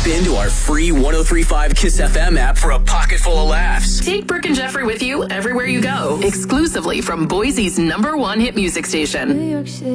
Tap into our free 103.5 Kiss FM app for a pocket full of laughs. Take Brooke and Jeffrey with you everywhere you go, exclusively from Boise's #1 hit music station.